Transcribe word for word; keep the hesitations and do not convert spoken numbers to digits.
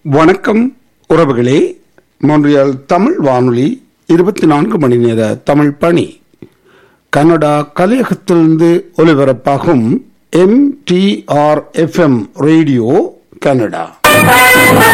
வணக்கம் உறவுகளே. மொன்றியல் தமிழ் வானொலி இருபத்தி நான்கு மணி நேர தமிழ் பணி கனடா கலையகத்திலிருந்து ஒலிபரப்பாகும் M D R F M radio Canada.